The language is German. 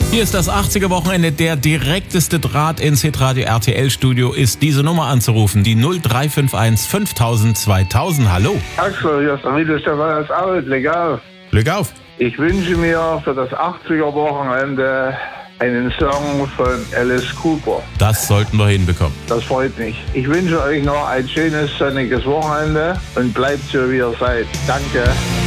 Hier ist das 80er-Wochenende. Der direkteste Draht ins Hitradio RTL-Studio ist diese Nummer anzurufen. Die 0351 5000 2000. Hallo. Axel, hier ist der Video Stefan aus Alt. Legal. Glück auf. Ich wünsche mir für das 80er-Wochenende einen Song von Alice Cooper. Das sollten wir hinbekommen. Das freut mich. Ich wünsche euch noch ein schönes, sonniges Wochenende und bleibt so, wie ihr seid. Danke.